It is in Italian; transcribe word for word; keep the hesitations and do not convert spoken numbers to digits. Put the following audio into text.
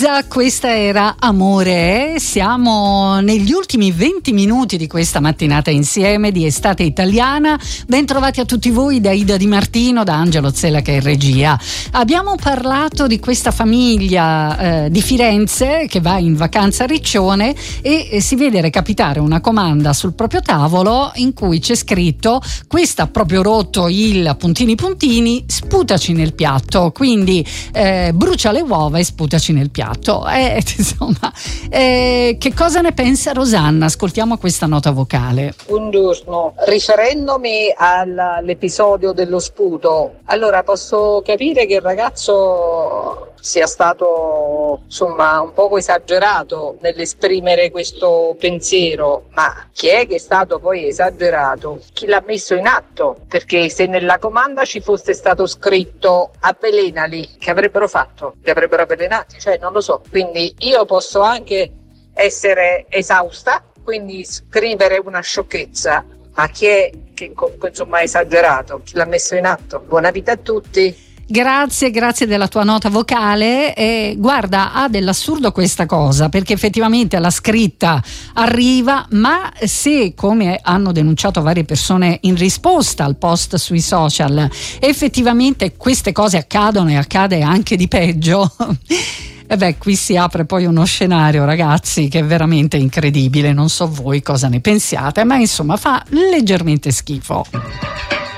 Già, questa era Amore. Siamo negli ultimi venti minuti di questa mattinata insieme di Estate Italiana. Bentrovati a tutti voi da Ida Di Martino, da Angelo Zella che è in regia. Abbiamo parlato di questa famiglia eh, di Firenze che va in vacanza a Riccione e eh, si vede recapitare una comanda sul proprio tavolo in cui c'è scritto: questa ha proprio rotto il puntini puntini, sputaci nel piatto. Quindi eh, brucia le uova e sputaci nel piatto. Eh, insomma, eh, che cosa ne pensa Rosanna? Ascoltiamo questa nota vocale. Buongiorno, riferendomi all'episodio dello sputo, allora posso capire che il ragazzo sia stato insomma un poco esagerato nell'esprimere questo pensiero, ma chi è che è stato poi esagerato? Chi l'ha messo in atto? Perché se nella comanda ci fosse stato scritto avvelenali, che avrebbero fatto? Li avrebbero avvelenati? Cioè non lo so, quindi io posso anche essere esausta, quindi scrivere una sciocchezza, ma chi è che insomma ha esagerato? Chi l'ha messo in atto? Buona vita a tutti. Grazie, grazie della tua nota vocale. E guarda, ha dell'assurdo questa cosa, perché effettivamente la scritta arriva, ma se, come hanno denunciato varie persone in risposta al post sui social, effettivamente queste cose accadono e accade anche di peggio, e beh, qui si apre poi uno scenario, ragazzi, che è veramente incredibile. Non so voi cosa ne pensiate, ma insomma fa leggermente schifo.